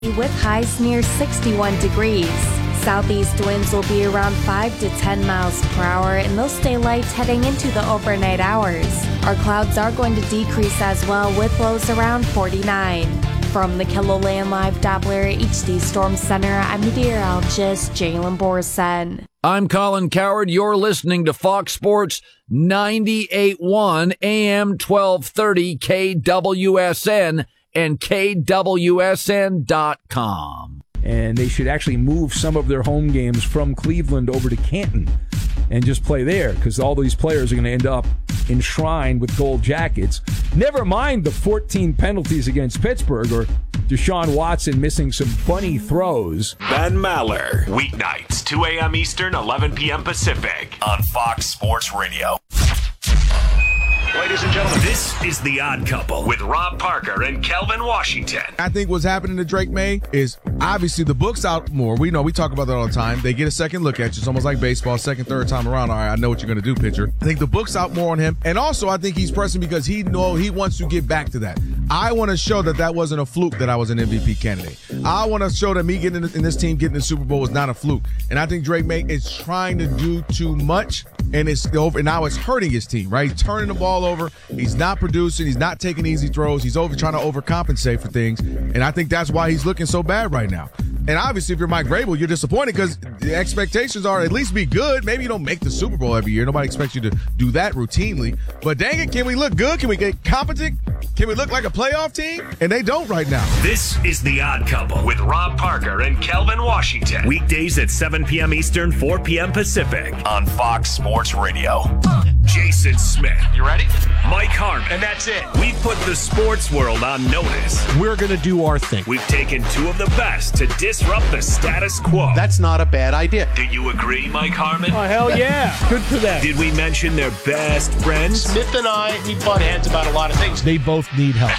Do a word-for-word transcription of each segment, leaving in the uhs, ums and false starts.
with highs near sixty-one degrees. Southeast winds will be around five to ten miles per hour, and they'll stay light heading into the overnight hours. Our clouds are going to decrease as well, with lows around forty-nine. From the KELOLAND Live Doppler H D Storm Center, I'm meteorologist Jalen Borson. I'm Colin Cowherd. You're listening to Fox Sports ninety-eight point one A M twelve thirty K W S N and K W S N dot com. And they should actually move some of their home games from Cleveland over to Canton and just play there, because all these players are going to end up enshrined with gold jackets. Never mind the fourteen penalties against Pittsburgh or Deshaun Watson missing some funny throws. Ben Maller, weeknights, two a.m. Eastern, eleven p.m. Pacific, on Fox Sports Radio. Ladies and gentlemen, this is The Odd Couple with Rob Parker and Kelvin Washington. I think what's happening to Drake May is obviously the book's out more. We know, we talk about that all the time. They get a second look at you. It's almost like baseball, second, third time around. All right, I know what you're going to do, pitcher. I think the book's out more on him. And also, I think he's pressing because he know he wants to get back to that. I want to show that that wasn't a fluke that I was an M V P candidate. I want to show that me getting in, in this team, getting in the Super Bowl was not a fluke. And I think Drake May is trying to do too much, and it's over. And now it's hurting his team, right? He's turning the ball over. He's not producing. He's not taking easy throws. He's over trying to overcompensate for things. And I think that's why he's looking so bad right now. And obviously, if you're Mike Vrabel, you're disappointed because the expectations are at least be good. Maybe you don't make the Super Bowl every year. Nobody expects you to do that routinely. But dang it, can we look good? Can we get competent? Can we look like a playoff team? And they don't right now. This is The Odd Couple with Rob Parker and Kelvin Washington. Weekdays at seven p.m. Eastern, four p.m. Pacific on Fox Sports Radio. Jason Smith. You ready? Mike Harmon. And that's it. We've put the sports world on notice. We're going to do our thing. We've taken two of the best to disrupt the status quo. That's not a bad idea. Do you agree, Mike Harmon? Oh, hell yeah. Good for them. Did we mention their best friends? Smith and I, we butt heads about a lot of things. They both need help.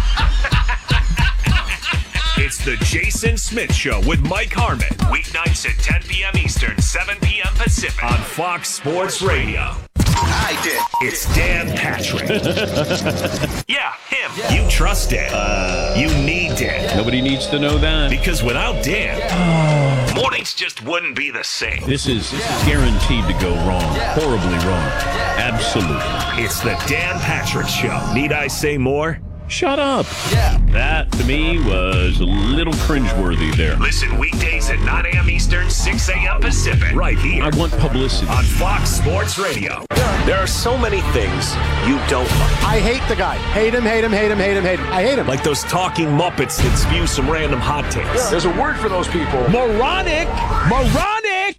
It's the Jason Smith Show with Mike Harmon. Weeknights at ten p.m. Eastern, seven p.m. Pacific on Fox Sports Radio. I did. It's Dan Patrick. Yeah, him. Yeah. You trust Dan. Uh, you need Dan. Nobody needs to know that. Because without Dan, yeah. mornings just wouldn't be the same. This is, this is guaranteed to go wrong. Yeah. Horribly wrong. Absolutely. It's the Dan Patrick Show. Need I say more? Shut up. Yeah. That, to me, was a little cringeworthy there. Listen weekdays at nine a.m. Eastern, six a.m. Pacific. Right here. I want publicity. On Fox Sports Radio. There are so many things you don't like. I hate the guy. Hate him, hate him, hate him, hate him, hate him. I hate him. Like those talking Muppets that spew some random hot takes. Yeah. There's a word for those people. Moronic! Moronic!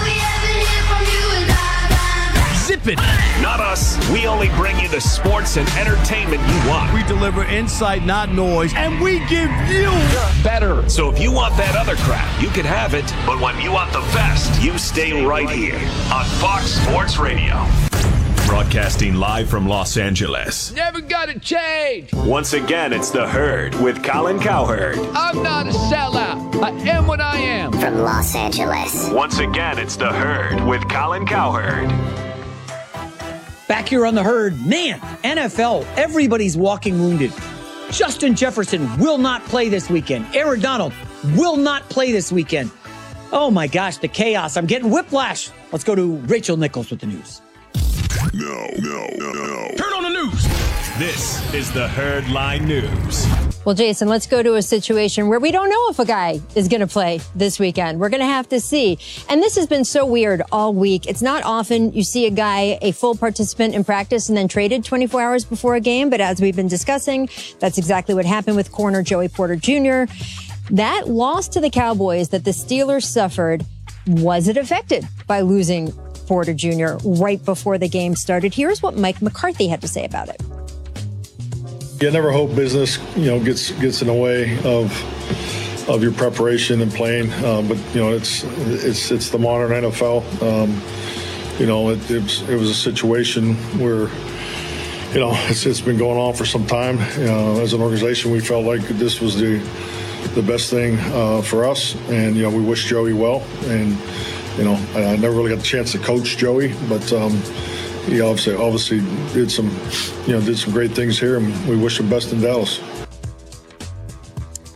Zip it. Not us. We only bring you the sports and entertainment you want. We deliver insight, not noise, and we give you better. So if you want that other crap, you can have it. But when you want the best, you stay, stay right, right here on Fox Sports Radio. Broadcasting live from Los Angeles. Never gonna change. Once again, it's The Herd with Colin Cowherd. I'm not a sellout. I am what I am. From Los Angeles. Once again, it's The Herd with Colin Cowherd. Back here on The Herd, man, N F L, everybody's walking wounded. Justin Jefferson will not play this weekend. Aaron Donald will not play this weekend. Oh my gosh, the chaos. I'm getting whiplash. Let's go to Rachel Nichols with the news. No, no, no, no. Turn on the news. This is the Herd Line News. Well, Jason, let's go to a situation where we don't know if a guy is going to play this weekend. We're going to have to see. And this has been so weird all week. It's not often you see a guy, a full participant in practice and then traded twenty-four hours before a game. But as we've been discussing, that's exactly what happened with corner Joey Porter Junior That loss to the Cowboys that the Steelers suffered, was it affected by losing Porter Junior right before the game started? Here's what Mike McCarthy had to say about it. You never hope business, you know, gets gets in the way of of your preparation and playing, uh, but you know, it's it's it's the modern N F L. Um, you know, it, it, was, it was a situation where, you know, it's it's been going on for some time. Uh, as an organization, we felt like this was the the best thing uh, for us, and you know, we wish Joey well. And you know, I, I never really got the chance to coach Joey, but. Um, He obviously, obviously did some, you know, did some great things here, and we wish him best in Dallas.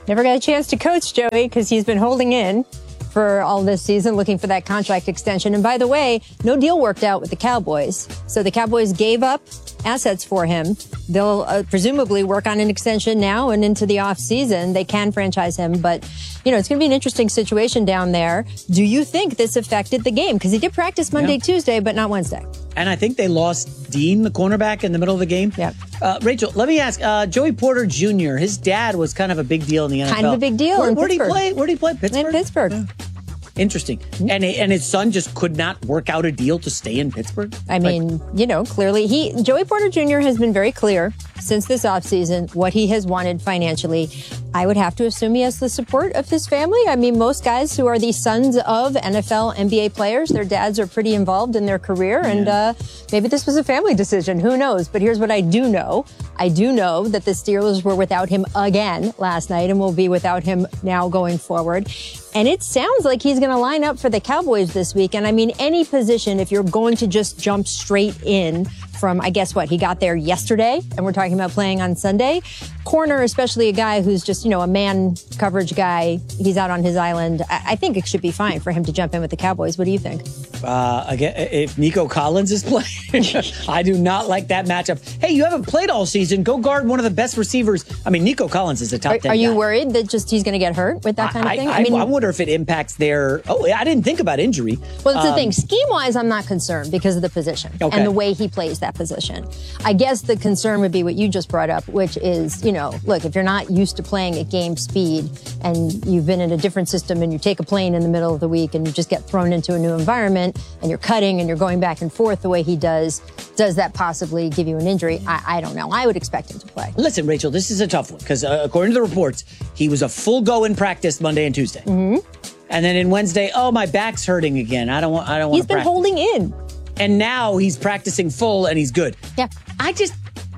Never got a chance to coach Joey because he's been holding in for all this season, looking for that contract extension. And by the way, no deal worked out with the Cowboys. So the Cowboys gave up assets for him. They'll uh, presumably work on an extension now and into the offseason. They can franchise him, but, you know, it's going to be an interesting situation down there. Do you think this affected the game? Because he did practice Monday, yeah. Tuesday, but not Wednesday. And I think they lost Dean, the cornerback, in the middle of the game. Yeah. Uh, Rachel, let me ask, uh, Joey Porter Junior, his dad was kind of a big deal in the N F L. Kind of a big deal Where, in where Pittsburgh. Where did he play? Where did he play? Pittsburgh? In Pittsburgh. Yeah. Interesting. Mm-hmm. And and his son just could not work out a deal to stay in Pittsburgh? I mean, like, you know, clearly he Joey Porter Junior has been very clear since this offseason what he has wanted financially. I would have to assume he has the support of his family. I mean, most guys who are the sons of N F L, N B A players, their dads are pretty involved in their career. And uh, maybe this was a family decision. Who knows? But here's what I do know. I do know that the Steelers were without him again last night and will be without him now going forward. And it sounds like he's going to line up for the Cowboys this week. And I mean, any position, if you're going to just jump straight in from, I guess what, he got there yesterday, and we're talking about playing on Sunday. Corner, especially a guy who's just, you know, a man coverage guy, he's out on his island. I, I think it should be fine for him to jump in with the Cowboys. What do you think? Uh, again, if Nico Collins is playing, I do not like that matchup. Hey, you haven't played all season. Go guard one of the best receivers. I mean, Nico Collins is a top are, ten Are you guy. worried that just he's going to get hurt with that kind I, of thing? I, I, mean, I wonder if it impacts their. Oh, I didn't think about injury. Well, that's um, the thing. Scheme-wise, I'm not concerned because of the position okay. and the way he plays that position. I guess the concern would be what you just brought up, which is, you know, look, if you're not used to playing at game speed and you've been in a different system and you take a plane in the middle of the week and you just get thrown into a new environment and you're cutting and you're going back and forth the way he does, does that possibly give you an injury? I, I don't know. I would expect him to play. Listen, Rachel, this is a tough one because uh, according to the reports, he was a full go in practice Monday and Tuesday. Mm-hmm. And then in Wednesday, oh, my back's hurting again. I don't want. I don't want. He's been practice. holding in, and now he's practicing full, and he's good. Yeah. I just,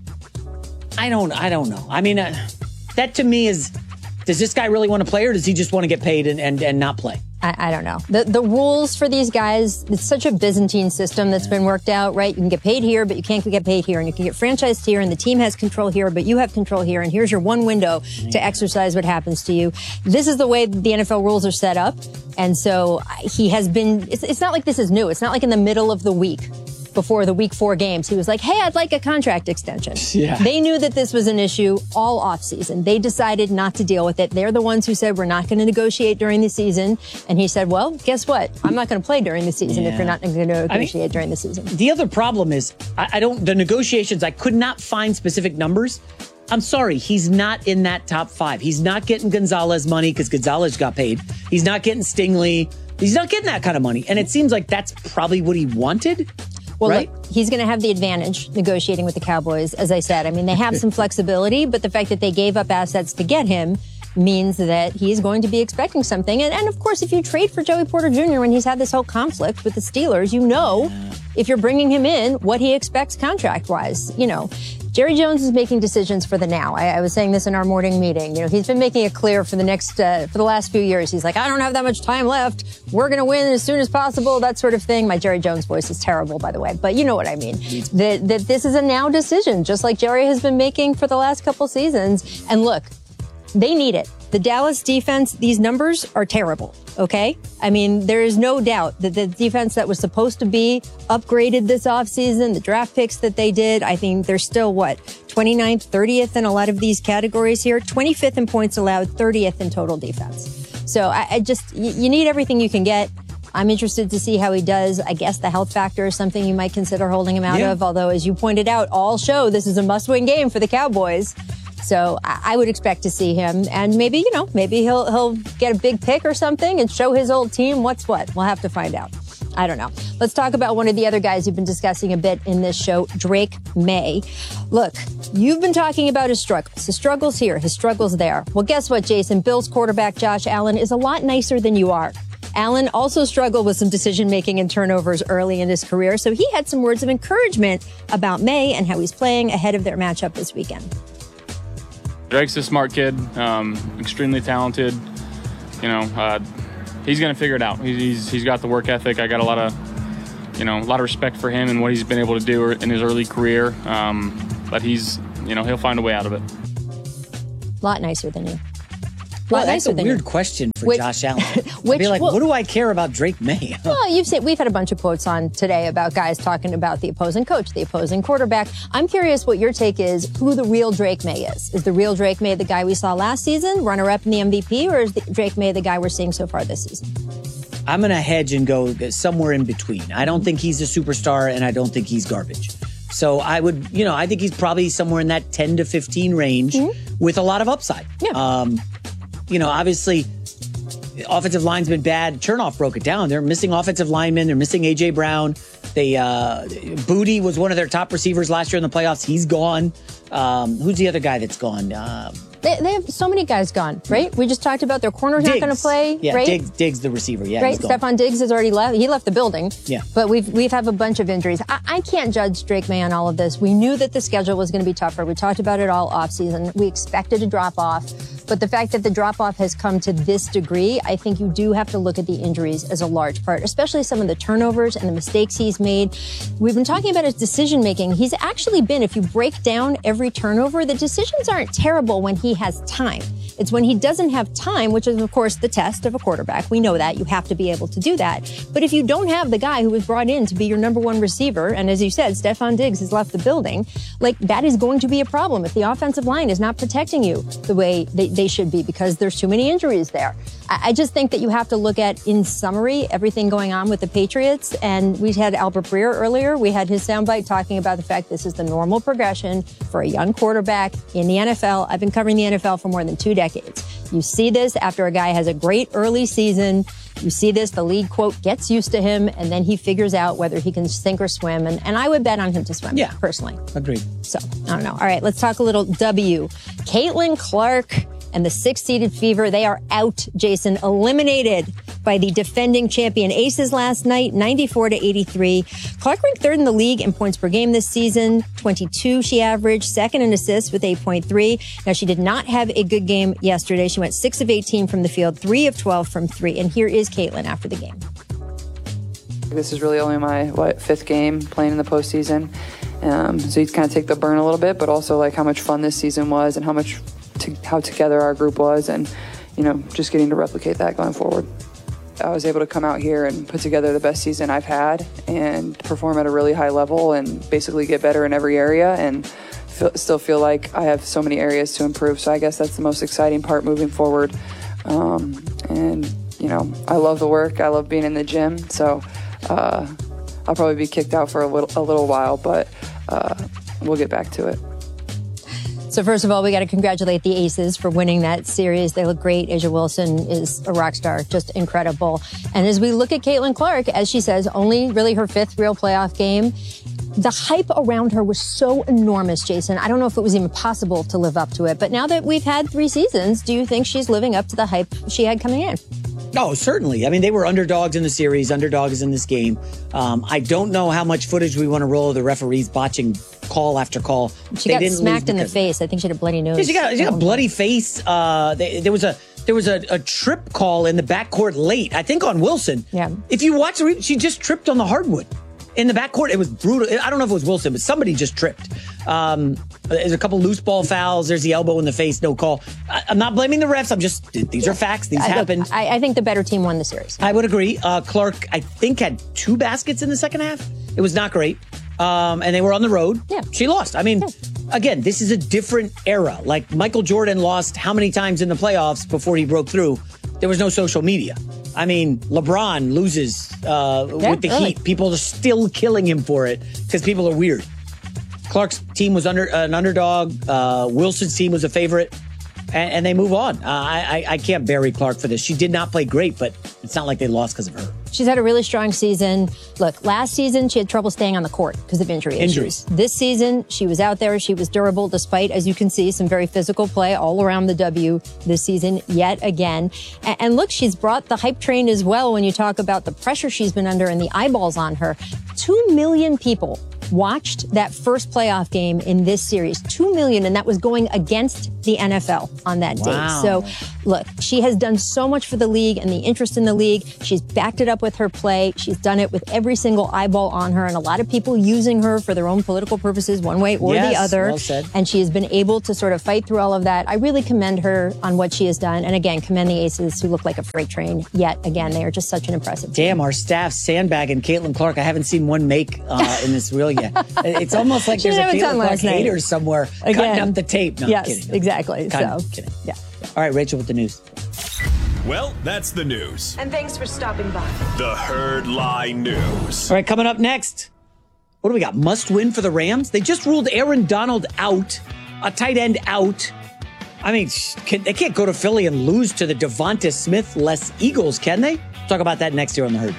I don't, I don't know. I mean, uh, that to me is, does this guy really want to play, or does he just want to get paid and and, and not play? I, I don't know. The the rules for these guys, it's such a Byzantine system that's been worked out, right? You can get paid here, but you can't get paid here. And you can get franchised here, and the team has control here, but you have control here. And here's your one window to exercise what happens to you. This is the way the N F L rules are set up. And so he has been, it's, it's not like this is new. It's not like in the middle of the week, before the week four games, he was like, hey, I'd like a contract extension. Yeah. They knew that this was an issue all offseason. They decided not to deal with it. They're the ones who said, we're not going to negotiate during the season. And he said, well, guess what? I'm not going to play during the season yeah. if you're not going to negotiate I mean, during the season. The other problem is, I, I don't, the negotiations, I could not find specific numbers. I'm sorry, he's not in that top five. He's not getting Gonzalez money because Gonzalez got paid. He's not getting Stingley. He's not getting that kind of money. And it seems like that's probably what he wanted. Well, right? look, he's going to have the advantage negotiating with the Cowboys, as I said. I mean, they have some flexibility, but the fact that they gave up assets to get him means that he's going to be expecting something. And, and of course, if you trade for Joey Porter Junior when he's had this whole conflict with the Steelers, you know, if you're bringing him in, what he expects contract-wise. You know, Jerry Jones is making decisions for the now. I, I was saying this in our morning meeting. You know, he's been making it clear for the next, uh, for the last few years. He's like, I don't have that much time left. We're going to win as soon as possible, that sort of thing. My Jerry Jones voice is terrible, by the way, but you know what I mean. That, that this is a now decision, just like Jerry has been making for the last couple seasons. And look, they need it. The Dallas defense, these numbers are terrible, okay? I mean, there is no doubt that the defense that was supposed to be upgraded this offseason, the draft picks that they did, I think they're still, what, twenty-ninth, thirtieth in a lot of these categories here, twenty-fifth in points allowed, thirtieth in total defense. So I, I just, you, you need everything you can get. I'm interested to see how he does. I guess the health factor is something you might consider holding him out yeah. of, although, as you pointed out, all show this is a must-win game for the Cowboys. So I would expect to see him, and maybe, you know, maybe he'll he'll get a big pick or something and show his old team what's what. We'll have to find out. I don't know. Let's talk about one of the other guys you've been discussing a bit in this show, Drake May. Look, you've been talking about his struggles. His struggles here, his struggles there. Well, guess what, Jason? Bills quarterback Josh Allen is a lot nicer than you are. Allen also struggled with some decision-making and turnovers early in his career, so he had some words of encouragement about May and how he's playing ahead of their matchup this weekend. Drake's a smart kid, um, extremely talented. You know, uh, he's going to figure it out. He's, he's he's got the work ethic. I got a lot of, you know, a lot of respect for him and what he's been able to do in his early career. Um, but he's, you know, he'll find a way out of it. A lot nicer than you. Well, that's a weird question for which, Josh Allen. Which, I'd be like, well, what do I care about Drake May? Well, you've seen, we've had a bunch of quotes on today about guys talking about the opposing coach, the opposing quarterback. I'm curious what your take is, who the real Drake May is. Is the real Drake May the guy we saw last season, runner-up in the M V P, or is the Drake May the guy we're seeing so far this season? I'm going to hedge and go somewhere in between. I don't think he's a superstar, and I don't think he's garbage. So I would, you know, I think he's probably somewhere in that ten to fifteen range mm-hmm. with a lot of upside. Yeah. Um, you know, obviously, offensive line's been bad. Chernoff broke it down. They're missing offensive linemen. They're missing A J Brown. They uh, Booty was one of their top receivers last year in the playoffs. He's gone. Um, who's the other guy that's gone? Uh, They, they have so many guys gone, right? We just talked about their corner's Diggs. not going to play, yeah, right? Diggs, Diggs, the receiver, yeah, right. Stephon Diggs has already left. He left the building. Yeah, but we've we've have a bunch of injuries. I, I can't judge Drake May on all of this. We knew that the schedule was going to be tougher. We talked about it all offseason. We expected a drop off, but the fact that the drop off has come to this degree, I think you do have to look at the injuries as a large part, especially some of the turnovers and the mistakes he's made. We've been talking about his decision making. He's actually been, if you break down every turnover, the decisions aren't terrible when he has time. It's when he doesn't have time, which is, of course, the test of a quarterback. We know that. You have to be able to do that. But if you don't have the guy who was brought in to be your number one receiver, and as you said, Stephon Diggs has left the building, like, that is going to be a problem if the offensive line is not protecting you the way they, they should be because there's too many injuries there. I, I just think that you have to look at, in summary, everything going on with the Patriots. And we had Albert Breer earlier. We had his soundbite talking about the fact this is the normal progression for a young quarterback in the N F L. I've been covering the N F L for more than two decades. You see this after a guy has a great early season. You see this, the league, quote, gets used to him, and then he figures out whether he can sink or swim. And, and I would bet on him to swim, yeah, personally. Agreed. So, I don't know. All right, let's talk a little W. Caitlin Clark and the six-seeded Fever, they are out, Jason, eliminated by the defending champion Aces last night, ninety-four to eighty-three. Clark ranked third in the league in points per game this season, twenty-two she averaged, second in assists with eight point three. Now, she did not have a good game yesterday. She went six of eighteen from the field, three of twelve from three. And here is Caitlin after the game. This is really only my, what, fifth game playing in the postseason. Um, so you kind of take the burn a little bit, but also like how much fun this season was and how much to, how together our group was, and, you know, just getting to replicate that going forward. I was able to come out here and put together the best season I've had and perform at a really high level and basically get better in every area, and feel, still feel like I have so many areas to improve. So I guess that's the most exciting part moving forward. Um, and, you know, I love the work. I love being in the gym. So uh, I'll probably be kicked out for a little, a little while, but uh, we'll get back to it. So first of all, we got to congratulate the Aces for winning that series. They look great. A'ja Wilson is a rock star, just incredible. And as we look at Caitlin Clark, as she says, only really her fifth real playoff game, the hype around her was so enormous, Jason. I don't know if it was even possible to live up to it. But now that we've had three seasons, do you think she's living up to the hype she had coming in? Oh, certainly. I mean, they were underdogs in the series, underdogs in this game. Um, I don't know how much footage we want to roll of the referees botching call after call. She they got didn't smacked in the face. I think she had a bloody nose. Yeah, she got, she got a bloody face. Uh, they, there was a there was a, a trip call in the backcourt late, I think on Wilson. Yeah. If you watch the she just tripped on the hardwood. In the backcourt, it was brutal. I don't know if it was Wilson, but somebody just tripped. Um, there's a couple loose ball fouls. There's the elbow in the face, no call. I, I'm not blaming the refs. I'm just, these are facts. These I, happened. I, I think the better team won the series. I would agree. Uh, Clark, I think, had two baskets in the second half. It was not great. Um, and they were on the road. Yeah. She lost. I mean, yeah. Again, this is a different era. Like Michael Jordan lost how many times in the playoffs before he broke through? There was no social media. I mean, LeBron loses uh, yeah, with the really. Heat. People are still killing him for it because people are weird. Clark's team was under an underdog. Uh, Wilson's team was a favorite. And, and they move on. Uh, I, I can't bury Clark for this. She did not play great, but it's not like they lost because of her. She's had a really strong season. Look, last season, she had trouble staying on the court because of injury Injuries. issues. This season, she was out there. She was durable, despite, as you can see, some very physical play all around the W this season yet again. And, and look, she's brought the hype train as well when you talk about the pressure she's been under and the eyeballs on her. Two million people watched that first playoff game in this series. Two million, and that was going against the N F L on that Wow. day. So, look, she has done so much for the league and the interest in the league. She's backed it up with her play. She's done it with every single eyeball on her, and a lot of people using her for their own political purposes, one way or Yes, the other. well said. And she has been able to sort of fight through all of that. I really commend her on what she has done. And again, commend the Aces, who look like a freight train. Yet again, they are just such an impressive team. Damn, our staff sandbagging Caitlin Clark. I haven't seen one make uh, in this reel yet. It's almost like She there's a didn't have it Caitlin done Clark last night. hater somewhere Again. cutting up the tape. No, I'm Yes, kidding. exactly. Kind So, of kidding. yeah. All right, Rachel with the news. Well, that's the news. And thanks for stopping by. The Herd Lie News. All right, coming up next, what do we got? Must win for the Rams? They just ruled Aaron Donald out, a tight end out. I mean, can, they can't go to Philly and lose to the Devonta Smith-less Eagles, can they? Talk about that next year on The Herd.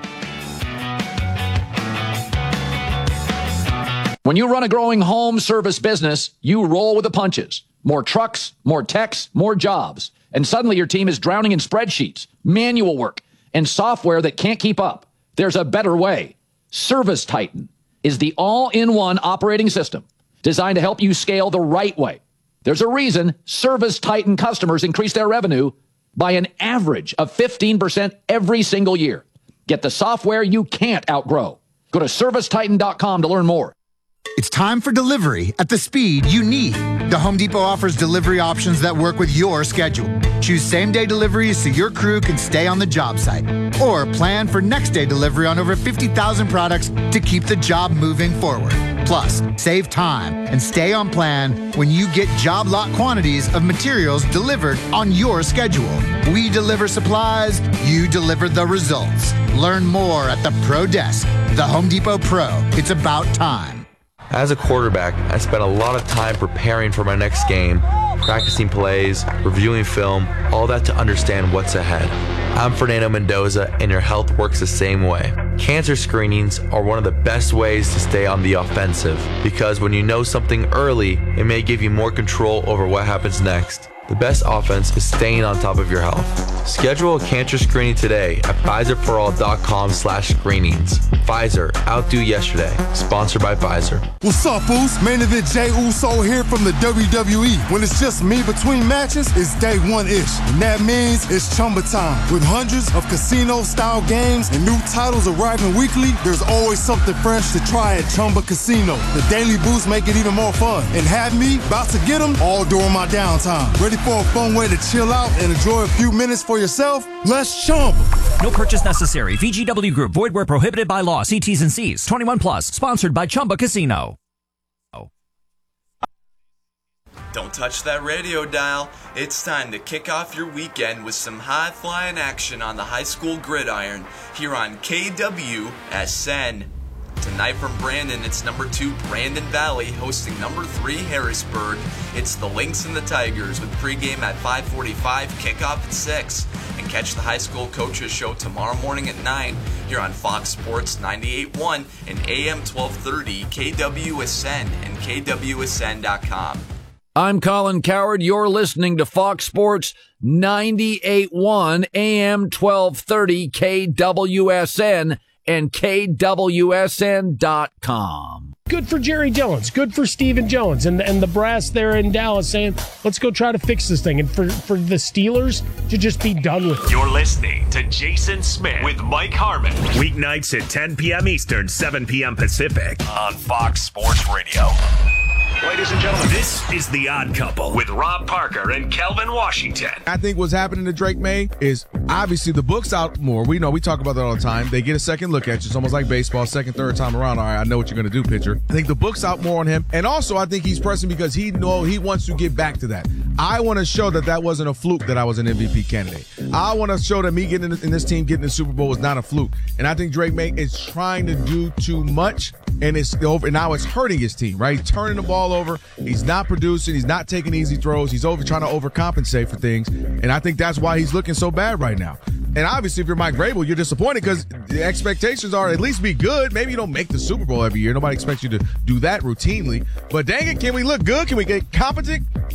When you run a growing home service business, you roll with the punches. More trucks, more techs, more jobs. And suddenly your team is drowning in spreadsheets, manual work, and software that can't keep up. There's a better way. Service Titan is the all-in-one operating system designed to help you scale the right way. There's a reason Service Titan customers increase their revenue by an average of fifteen percent every single year. Get the software you can't outgrow. Go to service titan dot com to learn more. It's time for delivery at the speed you need. The Home Depot offers delivery options that work with your schedule. Choose same-day deliveries so your crew can stay on the job site. Or plan for next-day delivery on over fifty thousand products to keep the job moving forward. Plus, save time and stay on plan when you get job lot quantities of materials delivered on your schedule. We deliver supplies, you deliver the results. Learn more at the Pro Desk. The Home Depot Pro. It's about time. As a quarterback, I spent a lot of time preparing for my next game, practicing plays, reviewing film, all that to understand what's ahead. I'm Fernando Mendoza, and your health works the same way. Cancer screenings are one of the best ways to stay on the offensive, because when you know something early, it may give you more control over what happens next. The best offense is staying on top of your health. Schedule a cancer screening today at Pfizer for all dot com slash screenings. Pfizer, outdo yesterday. Sponsored by Pfizer. What's up, Boost? Main event Jey Uso here from the W W E. When it's just me between matches, it's day one-ish. And that means it's Chumba time. With hundreds of casino-style games and new titles arriving weekly, there's always something fresh to try at Chumba Casino. The Daily Boost make it even more fun. And have me about to get them all during my downtime. Ready for a fun way to chill out and enjoy a few minutes for yourself? Let's Chumba. No purchase necessary. V G W Group. Void where prohibited by law. See T's and C's. twenty-one plus. Sponsored by Chumba Casino. Don't touch that radio dial. It's time to kick off your weekend with some high-flying action on the high school gridiron here on K W S N. Tonight from Brandon, it's number two Brandon Valley hosting number three Harrisburg. It's the Lynx and the Tigers with pregame at five forty-five, kickoff at six. And catch the high school coaches show tomorrow morning at nine here on Fox Sports ninety-eight point one and A M twelve thirty K W S N and K W S N dot com. I'm Colin Cowherd. You're listening to Fox Sports ninety-eight point one A M twelve thirty K W S N and K W S N dot com. Good for Jerry Jones. Good for Stephen Jones and, and the brass there in Dallas saying, let's go try to fix this thing. And for, for the Steelers to just be done with it. You're listening to Jason Smith with Mike Harmon. Weeknights at ten p.m. Eastern, seven p.m. Pacific on Fox Sports Radio. Ladies and gentlemen, this is The Odd Couple with Rob Parker and Kelvin Washington. I think what's happening to Drake May is obviously the book's out more. We know, we talk about that all the time. They get a second look at you. It's almost like baseball, second, third time around. All right, I know what you're going to do, pitcher. I think the book's out more on him. And also, I think he's pressing because he know he wants to get back to that. I want to show that that wasn't a fluke that I was an M V P candidate. I want to show that me getting in this team, getting the Super Bowl was not a fluke. And I think Drake May is trying to do too much, and it's over. Now it's hurting his team, right? He's turning the ball over. He's not producing. He's not taking easy throws. He's over trying to overcompensate for things. And I think that's why he's looking so bad right now. And obviously, if you're Mike Vrabel, you're disappointed because the expectations are at least be good. Maybe you don't make the Super Bowl every year. Nobody expects you to do that routinely. But dang it, can we look good? Can we get competent?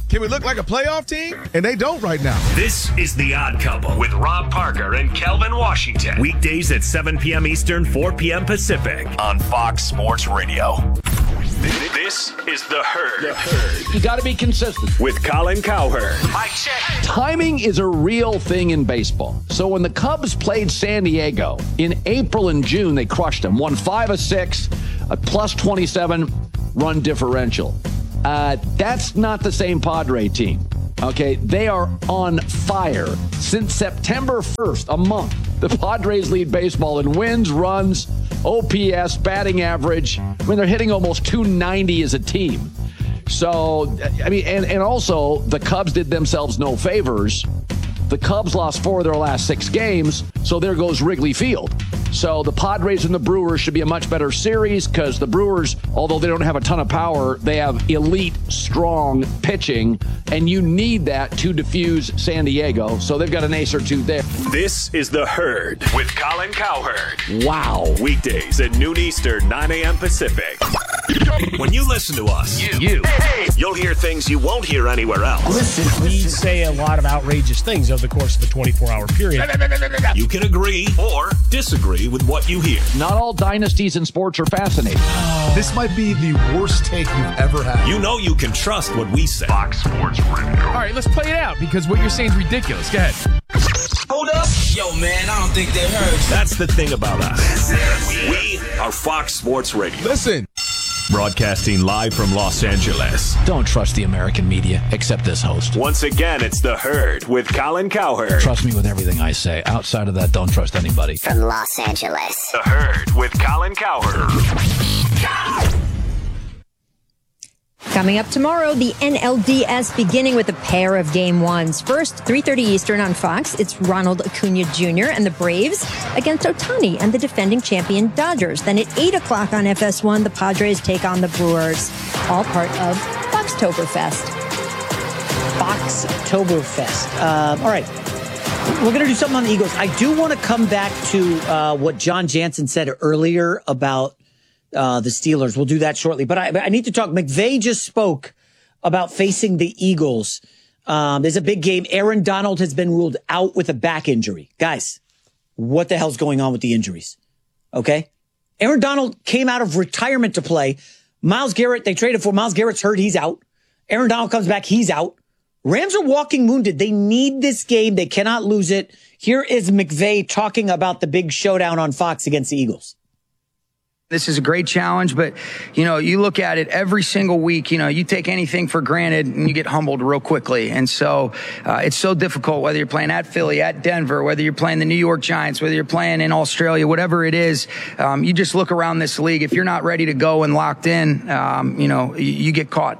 Can we look like a playoff team? And they don't right now. This is The Odd Couple with Rob Parker and Kelvin Washington. Weekdays at seven p.m. Eastern, four p.m. Pacific on Fox Sports Radio. This is The Herd. The Herd. You got to be consistent. With Colin Cowherd. Mike check. Timing is a real thing in baseball. So when the Cubs played San Diego in April and June, they crushed them. Won five of six, a plus twenty-seven run differential. Uh, that's not the same Padre team. Okay, they are on fire. Since September first, a month, the Padres lead baseball in wins, runs, O P S, batting average. I mean, they're hitting almost two ninety as a team. So, I mean, and, and also the Cubs did themselves no favors. The Cubs lost four of their last six games, so there goes Wrigley Field. So the Padres and the Brewers should be a much better series because the Brewers, although they don't have a ton of power, they have elite, strong pitching, and you need that to diffuse San Diego. So they've got an ace or two there. This is The Herd with Colin Cowherd. Wow. Weekdays at noon Eastern, nine a.m. Pacific. When you listen to us, you, you you'll hear things you won't hear anywhere else. Listen, we say a lot of outrageous things over the course of a twenty-four hour period. You can agree or disagree with what you hear. Not all dynasties in sports are fascinating. This might be the worst take you've ever had. You know you can trust what we say. Fox Sports Radio. All right, let's play it out because what you're saying is ridiculous. Go ahead. Hold up. Yo, man, I don't think they heard. That's the thing about us. We are Fox Sports Radio. Listen. Broadcasting live from Los Angeles. Don't trust the American media, except this host. Once again, it's The Herd with Colin Cowherd. Trust me with everything I say. Outside of that, don't trust anybody. From Los Angeles. The Herd with Colin Cowherd. Coming up tomorrow, the N L D S beginning with a pair of game ones. First, three thirty Eastern on Fox, it's Ronald Acuna Junior and the Braves against Ohtani and the defending champion Dodgers. Then at eight o'clock on F S one, the Padres take on the Brewers, all part of Foxtoberfest. Foxtoberfest. Uh, all right. We're going to do something on the Eagles. I do want to come back to uh, what John Jansen said earlier about Uh, the Steelers. We'll do that shortly. But I, I need to talk. McVay just spoke about facing the Eagles. Um, there's a big game. Aaron Donald has been ruled out with a back injury. Guys, what the hell's going on with the injuries? Okay. Aaron Donald came out of retirement to play. Myles Garrett, they traded for. Myles Garrett's hurt. He's out. Aaron Donald comes back. He's out. Rams are walking wounded. They need this game. They cannot lose it. Here is McVay talking about the big showdown on Fox against the Eagles. This is a great challenge, but, you know, you look at it every single week, you know, you take anything for granted and you get humbled real quickly. And so uh, it's so difficult, whether you're playing at Philly, at Denver, whether you're playing the New York Giants, whether you're playing in Australia, whatever it is, um, you just look around this league. If you're not ready to go and locked in, um, you know, you, you get caught.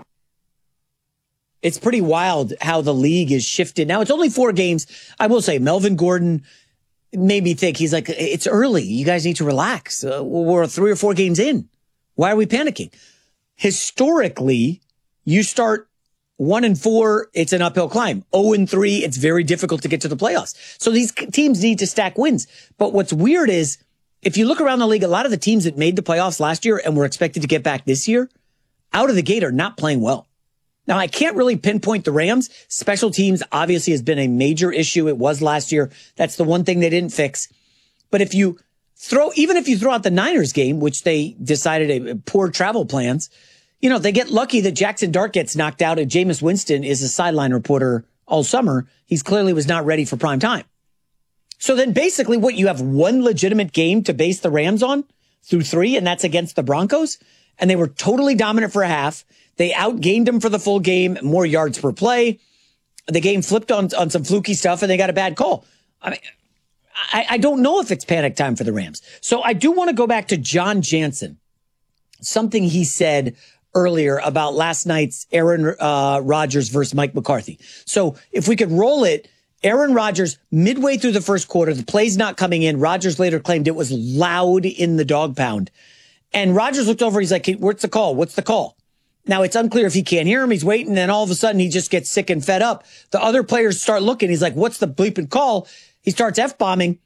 It's pretty wild how the league is shifted. Now, it's only four games. I will say Melvin Gordon made me think, he's like, it's early. You guys need to relax. Uh, we're three or four games in. Why are we panicking? Historically, you start one and four, it's an uphill climb. Oh and three, it's very difficult to get to the playoffs. So these teams need to stack wins. But what's weird is, if you look around the league, a lot of the teams that made the playoffs last year and were expected to get back this year, out of the gate are not playing well. Now, I can't really pinpoint the Rams. Special teams obviously has been a major issue. It was last year. That's the one thing they didn't fix. But if you throw, even if you throw out the Niners game, which they decided a poor travel plans, you know, they get lucky that Jackson Dart gets knocked out and Jameis Winston is a sideline reporter all summer. He's clearly was not ready for prime time. So then basically what, you have one legitimate game to base the Rams on through three, and that's against the Broncos. And they were totally dominant for a half. They outgained them for the full game, more yards per play. The game flipped on, on some fluky stuff, and they got a bad call. I mean, I, I don't know if it's panic time for the Rams. So I do want to go back to John Jansen, something he said earlier about last night's Aaron uh, Rodgers versus Mike McCarthy. So if we could roll it, Aaron Rodgers, midway through the first quarter, the play's not coming in. Rodgers later claimed it was loud in the dog pound. And Rodgers looked over, he's like, hey, what's the call? What's the call? Now, it's unclear if he can't hear him. He's waiting, and then all of a sudden, he just gets sick and fed up. The other players start looking. He's like, what's the bleeping call? He starts F-bombing,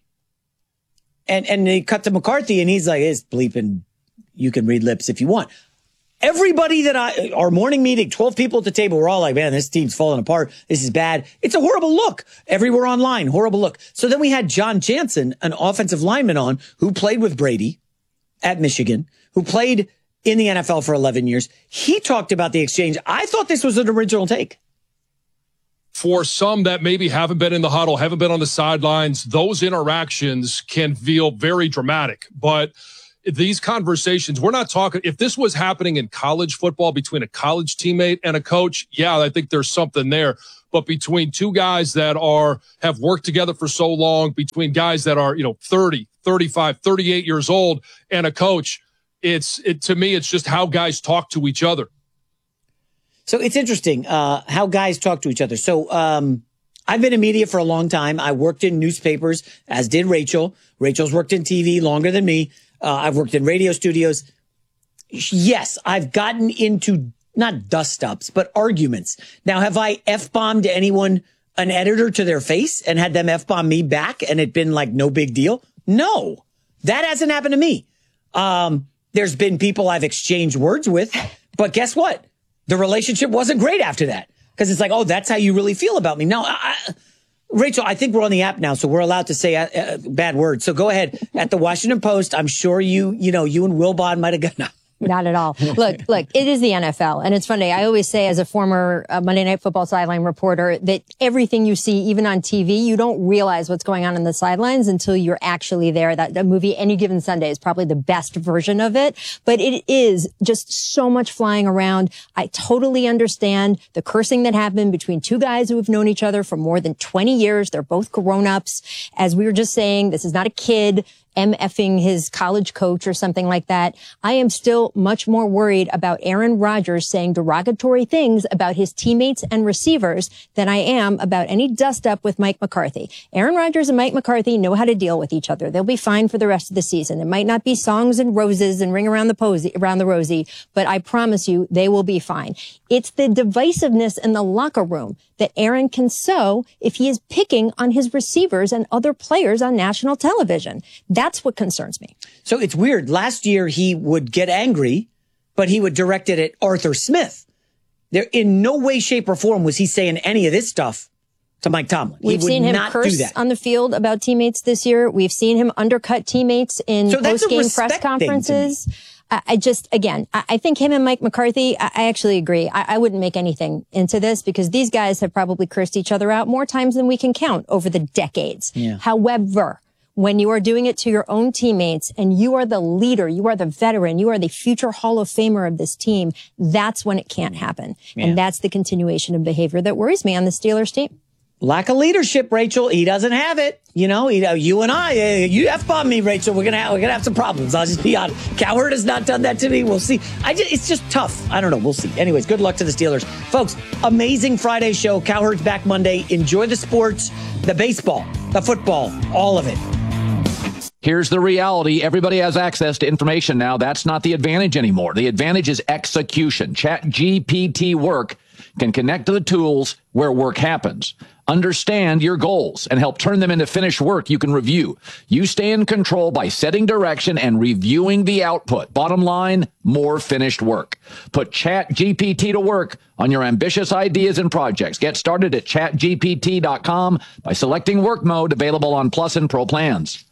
and, and they cut to McCarthy, and he's like, it's bleeping. You can read lips if you want. Everybody that I, our morning meeting, twelve people at the table, we're all like, man, this team's falling apart. This is bad. It's a horrible look. Everywhere online, horrible look. So then we had John Jansen, an offensive lineman on, who played with Brady at Michigan, who played in the N F L for eleven years. He talked about the exchange. I thought this was an original take. For some that maybe haven't been in the huddle, haven't been on the sidelines, those interactions can feel very dramatic. But these conversations, we're not talking, if this was happening in college football between a college teammate and a coach, yeah, I think there's something there. But between two guys that are, have worked together for so long, between guys that are, you know, thirty, thirty-five, thirty-eight years old and a coach, it's, it, to me, it's just how guys talk to each other. So it's interesting, uh, how guys talk to each other. So, um, I've been in media for a long time. I worked in newspapers, as did Rachel. Rachel's worked in T V longer than me. Uh, I've worked in radio studios. Yes, I've gotten into not dust-ups, but arguments. Now, have I F-bombed anyone, an editor to their face and had them F-bomb me back and it been like no big deal? No, that hasn't happened to me. Um, there's been people I've exchanged words with, but guess what? The relationship wasn't great after that because it's like, oh, that's how you really feel about me. Now, I, Rachel, I think we're on the app now, so we're allowed to say uh, bad words. So go ahead. At the Washington Post, I'm sure you, you know, you and Wilbon might have got. No. Not at all. Look, look, it is the N F L. And it's funny. I always say as a former uh, Monday Night Football sideline reporter that everything you see, even on T V, you don't realize what's going on in the sidelines until you're actually there. That, that movie, Any Given Sunday, is probably the best version of it. But it is just so much flying around. I totally understand the cursing that happened between two guys who have known each other for more than twenty years. They're both grown-ups. As we were just saying, this is not a kid MFing his college coach or something like that. I am still much more worried about Aaron Rodgers saying derogatory things about his teammates and receivers than I am about any dust up with Mike McCarthy. Aaron Rodgers and Mike McCarthy know how to deal with each other. They'll be fine for the rest of the season. It might not be songs and roses and ring around the posy, around the rosy, but I promise you they will be fine. It's the divisiveness in the locker room that Aaron can sow if he is picking on his receivers and other players on national television. That's what concerns me. So it's weird. Last year he would get angry, but he would direct it at Arthur Smith. There, in no way, shape, or form was he saying any of this stuff to Mike Tomlin. We've he would seen him not curse do that. on the field about teammates this year. We've seen him undercut teammates in So that's a post-game respect press thing to me. conferences. I, I just, again, I, I think him and Mike McCarthy, I, I actually agree. I, I wouldn't make anything into this because these guys have probably cursed each other out more times than we can count over the decades. Yeah. However, when you are doing it to your own teammates and you are the leader, you are the veteran, you are the future Hall of Famer of this team, that's when it can't happen. Yeah. And that's the continuation of behavior that worries me on the Steelers team. Lack of leadership, Rachel. He doesn't have it. You know, he, uh, you and I, uh, you F-bomb me, Rachel. We're going to have, we're going to have some problems. I'll just be honest. Cowherd has not done that to me. We'll see. I just, it's just tough. I don't know. We'll see. Anyways, good luck to the Steelers. Folks, amazing Friday show. Cowherd's back Monday. Enjoy the sports, the baseball, the football, all of it. Here's the reality. Everybody has access to information now. That's not the advantage anymore. The advantage is execution. ChatGPT Work can connect to the tools where work happens. Understand your goals and help turn them into finished work you can review. You stay in control by setting direction and reviewing the output. Bottom line, more finished work. Put ChatGPT to work on your ambitious ideas and projects. Get started at chat G P T dot com by selecting work mode, available on Plus and Pro plans.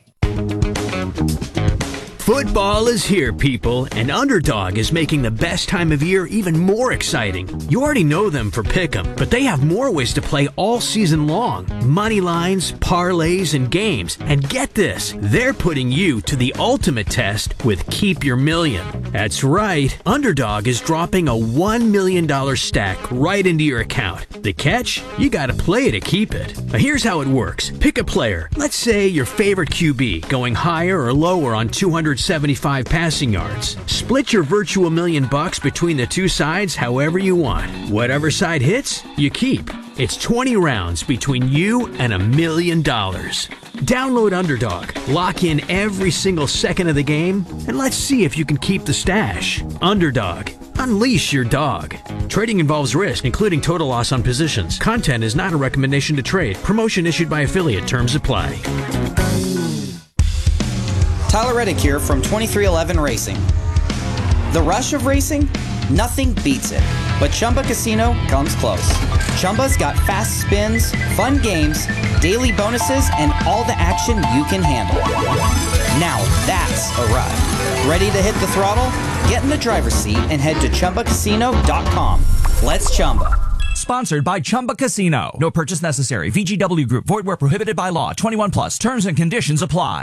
Football is here, people, and Underdog is making the best time of year even more exciting. You already know them for Pick'em, but they have more ways to play all season long. Money lines, parlays, and games. And get this, they're putting you to the ultimate test with Keep Your Million. That's right, Underdog is dropping a one million dollars stack right into your account. The catch? You gotta play to keep it. Now here's how it works. Pick a player. Let's say your favorite Q B, going higher or lower on two hundred seventy-five passing yards. Split your virtual million bucks between the two sides however you want. Whatever side hits, you keep. It's twenty rounds between you and a million dollars. Download Underdog, lock in every single second of the game, and let's see if you can keep the stash. Underdog. Unleash your dog. Trading involves risk, including total loss on positions. Content is not a recommendation to trade. Promotion issued by affiliate. Terms apply. Tyler Reddick here from twenty-three eleven Racing. The rush of racing? Nothing beats it. But Chumba Casino comes close. Chumba's got fast spins, fun games, daily bonuses, and all the action you can handle. Now that's a ride. Ready to hit the throttle? Get in the driver's seat and head to Chumba Casino dot com. Let's Chumba. Sponsored by Chumba Casino. No purchase necessary. V G W Group. Void where prohibited by law. twenty-one plus. Terms and conditions apply.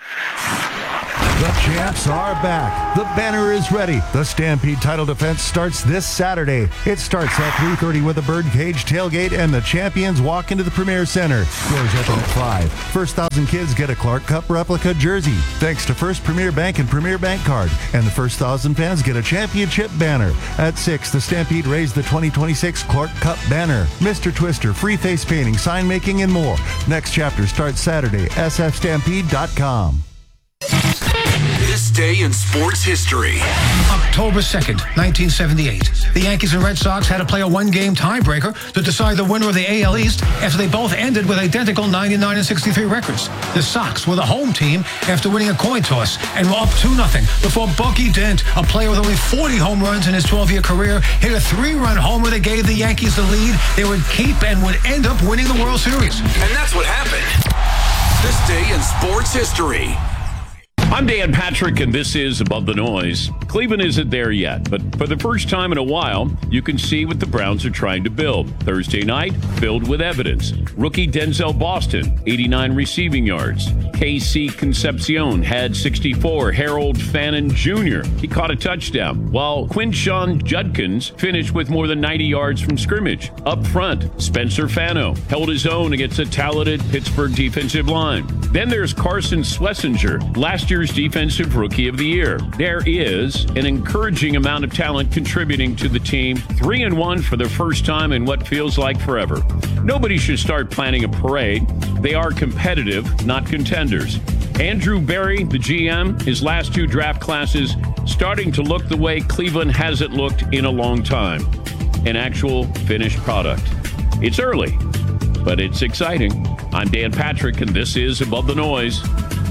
The champs are back. The banner is ready. The Stampede title defense starts this Saturday. It starts at three thirty with a birdcage tailgate, and the champions walk into the Premier Center. Doors open at five. First thousand kids get a Clark Cup replica jersey, thanks to First Premier Bank and Premier Bank Card. And the first thousand fans get a championship banner. At six, the Stampede raised the twenty twenty-six Clark Cup banner. Mister Twister, free face painting, sign making, and more. Next chapter starts Saturday. S F stampede dot com. This day in sports history. October second, nineteen seventy-eight. The Yankees and Red Sox had to play a one-game tiebreaker to decide the winner of the A L East after they both ended with identical ninety-nine and sixty-three records. The Sox were the home team after winning a coin toss and were up two nothing before Bucky Dent, a player with only forty home runs in his twelve-year career, hit a three-run homer that gave the Yankees the lead. They would keep and would end up winning the World Series. And that's what happened. This day in sports history. I'm Dan Patrick, and this is Above the Noise. Cleveland isn't there yet, but for the first time in a while, you can see what the Browns are trying to build. Thursday night, filled with evidence. Rookie Denzel Boston, eighty-nine receiving yards. K C Concepcion had sixty-four. Harold Fannin Junior, he caught a touchdown, while Quinshon Judkins finished with more than ninety yards from scrimmage. Up front, Spencer Fano held his own against a talented Pittsburgh defensive line. Then there's Carson Schlesinger, last year's Defensive Rookie of the Year. There is an encouraging amount of talent contributing to the team. Three and one for the first time in what feels like forever. Nobody should start planning a parade. They are competitive, not contenders. Andrew Berry, the G M, his last two draft classes starting to look the way Cleveland hasn't looked in a long time. An actual finished product. It's early, but it's exciting. I'm Dan Patrick, and this is Above the Noise.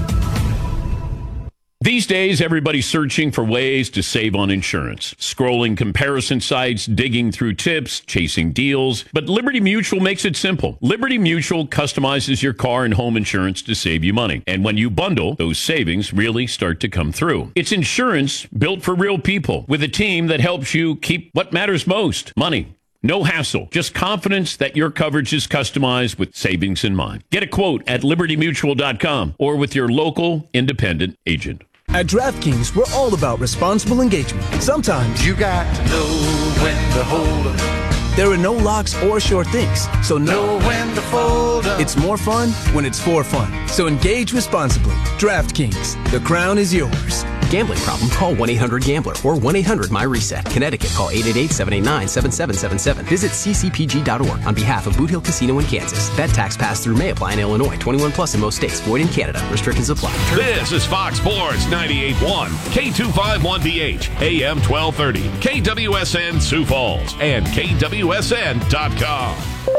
These days, everybody's searching for ways to save on insurance. Scrolling comparison sites, digging through tips, chasing deals. But Liberty Mutual makes it simple. Liberty Mutual customizes your car and home insurance to save you money. And when you bundle, those savings really start to come through. It's insurance built for real people with a team that helps you keep what matters most, money. No hassle, just confidence that your coverage is customized with savings in mind. Get a quote at liberty mutual dot com or with your local independent agent. At DraftKings, we're all about responsible engagement. Sometimes you got to know when to hold up. There are no locks or sure things, so know when to fold up. It's more fun when it's for fun. So engage responsibly. DraftKings, the crown is yours. Gambling problem? Call one eight hundred gambler or one eight hundred my reset. Connecticut, call eight eight eight, seven eight nine, seven seven seven seven. Visit c c p g dot org on behalf of Boot Hill Casino in Kansas. Bet tax pass through may apply in Illinois. twenty-one plus in most states. Void in Canada. Restrictions apply. This is Fox Sports ninety-eight point one, K two fifty-one D H, A M twelve thirty, K W S N Sioux Falls, and K W S N dot com.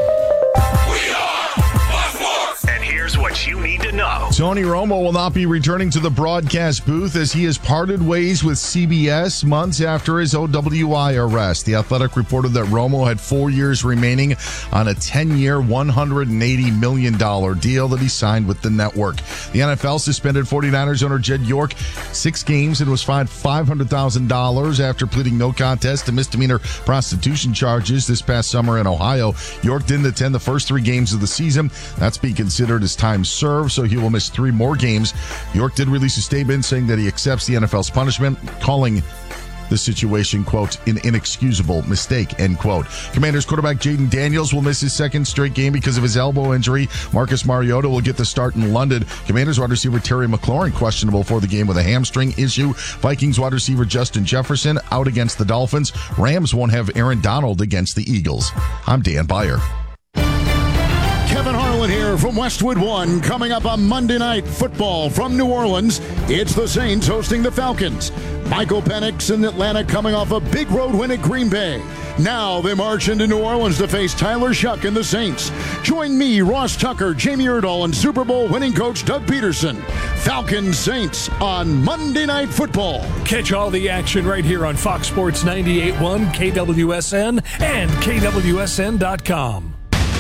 We are Fox Sports. And here's what you need to know. Tony Romo will not be returning to the broadcast booth as he has parted ways with C B S months after his O W I arrest. The Athletic reported that Romo had four years remaining on a ten-year, one hundred eighty million dollars deal that he signed with the network. The N F L suspended forty-niners owner Jed York six games and was fined five hundred thousand dollars after pleading no contest to misdemeanor prostitution charges this past summer in Ohio. York didn't attend the first three games of the season. That's being considered as time served, so he will miss three more games. York did release a statement saying that he accepts the N F L's punishment, calling the situation, quote, an inexcusable mistake, end quote. Commanders quarterback Jaden Daniels will miss his second straight game because of his elbow injury. Marcus Mariota will get the start in London. Commanders wide receiver Terry McLaurin questionable for the game with a hamstring issue. Vikings wide receiver Justin Jefferson out against the Dolphins. Rams won't have Aaron Donald against the Eagles. I'm Dan Byer. K Kevin Harlan here from Westwood One. Coming up on Monday Night Football from New Orleans, it's the Saints hosting the Falcons. Michael Penix in Atlanta coming off a big road win at Green Bay. Now they march into New Orleans to face Tyler Shuck and the Saints. Join me, Ross Tucker, Jamie Erdahl, and Super Bowl winning coach Doug Peterson. Falcons Saints on Monday Night Football. Catch all the action right here on Fox Sports ninety-eight point one, K W S N, and K W S N dot com.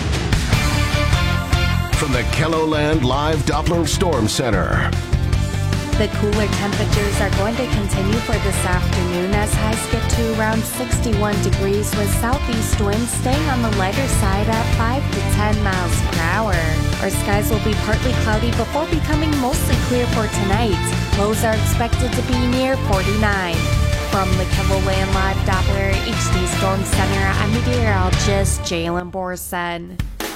From the KELOLAND Live Doppler Storm Center. The cooler temperatures are going to continue for this afternoon as highs get to around sixty-one degrees with southeast winds staying on the lighter side at five to ten miles per hour. Our skies will be partly cloudy before becoming mostly clear for tonight. Lows are expected to be near forty-nine. From the KELOLAND Live Doppler H D Storm Center, I'm meteorologist Jalen Borson.